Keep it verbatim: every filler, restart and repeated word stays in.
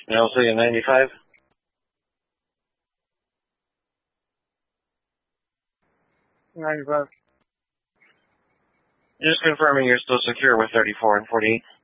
And also your ninety-five? ninety-five. Just confirming you're still secure with thirty-four and forty-eight.